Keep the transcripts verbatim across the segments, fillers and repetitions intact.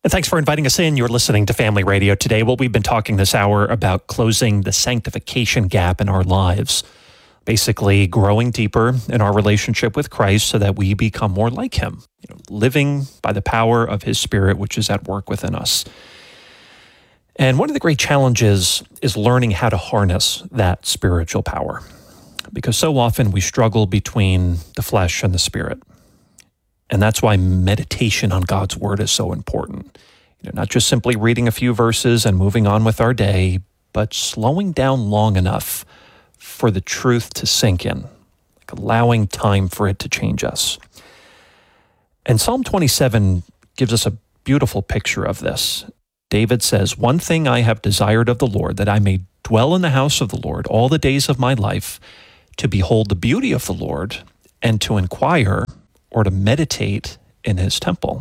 And thanks for inviting us in. You're listening to Family Radio today. Well, we've been talking this hour about closing the sanctification gap in our lives, basically growing deeper in our relationship with Christ so that we become more like him, you know, living by the power of his Spirit, which is at work within us. And one of the great challenges is learning how to harness that spiritual power, because so often we struggle between the flesh and the Spirit. And that's why meditation on God's Word is so important. You know, not just simply reading a few verses and moving on with our day, but slowing down long enough for the truth to sink in, like allowing time for it to change us. And Psalm twenty-seven gives us a beautiful picture of this. David says, "One thing I have desired of the Lord, that I may dwell in the house of the Lord all the days of my life, to behold the beauty of the Lord and to inquire or to meditate in his temple."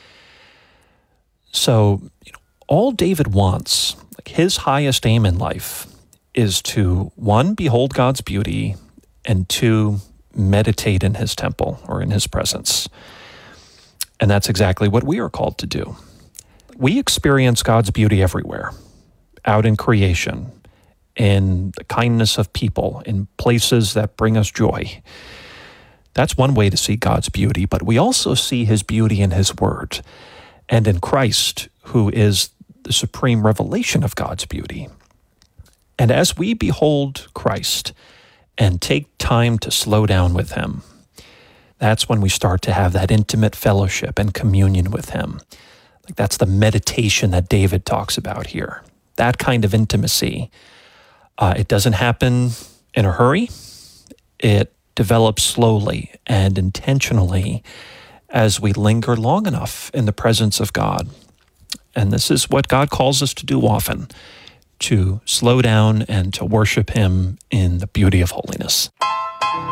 So, you know, all David wants, like his highest aim in life, is to, one, behold God's beauty, and two, meditate in his temple or in his presence. And that's exactly what we are called to do. We experience God's beauty everywhere, out in creation, in the kindness of people, in places that bring us joy. That's one way to see God's beauty, but we also see his beauty in his word and in Christ, who is the supreme revelation of God's beauty. And as we behold Christ and take time to slow down with him, that's when we start to have that intimate fellowship and communion with him. Like that's the meditation that David talks about here. That kind of intimacy. Uh, it doesn't happen in a hurry. It develops slowly and intentionally as we linger long enough in the presence of God. And this is what God calls us to do often, to slow down and to worship him in the beauty of holiness.